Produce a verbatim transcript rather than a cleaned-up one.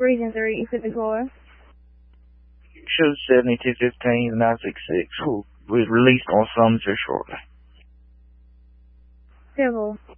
Region three, Pacific Florida. Show seventy-two fifteen nine six six will be released on Sumter shortly. Civil.